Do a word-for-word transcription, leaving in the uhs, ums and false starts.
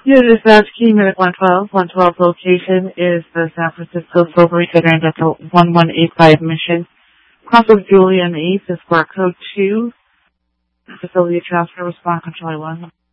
Unit dispatch, key minute one twelve. one twelve location is the San Francisco Silver Rica Grand Delta one one eight five mission. Cross of Julian eighth is square code two. Facility transfer, respond control one.